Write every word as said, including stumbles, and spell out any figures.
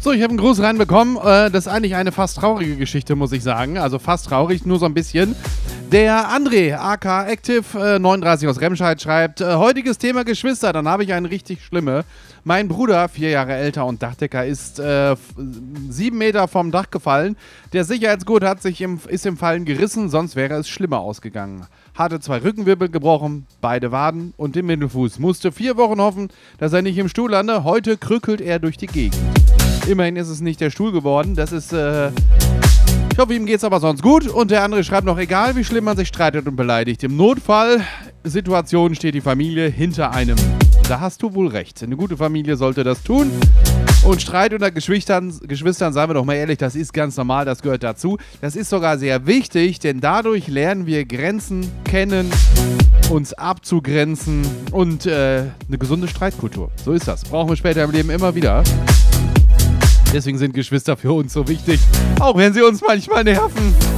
So, ich habe einen Gruß reinbekommen. Äh, das ist eigentlich eine fast traurige Geschichte, muss ich sagen. Also fast traurig, nur so ein bisschen. Der André, aka Active äh, neununddreißig aus Remscheid, schreibt, äh, heutiges Thema Geschwister, dann habe ich eine richtig schlimme. Mein Bruder, vier Jahre älter und Dachdecker, ist äh, f- sieben Meter vom Dach gefallen. Der Sicherheitsgurt hat sich im, ist im Fallen gerissen, sonst wäre es schlimmer ausgegangen. Hatte zwei Rückenwirbel gebrochen, beide Waden und den Mittelfuß. Musste vier Wochen hoffen, dass er nicht im Stuhl lande. Heute krückelt er durch die Gegend. Immerhin ist es nicht der Stuhl geworden. Das ist, äh... Ich hoffe, ihm geht's aber sonst gut. Und der andere schreibt noch, egal wie schlimm man sich streitet und beleidigt, im Notfallsituation steht die Familie hinter einem. Da hast du wohl recht. Eine gute Familie sollte das tun. Und Streit unter Geschwistern, Geschwistern, sagen wir doch mal ehrlich, das ist ganz normal, das gehört dazu. Das ist sogar sehr wichtig, denn dadurch lernen wir Grenzen kennen, uns abzugrenzen und äh, eine gesunde Streitkultur. So ist das. Brauchen wir später im Leben immer wieder. Deswegen sind Geschwister für uns so wichtig, auch wenn sie uns manchmal nerven.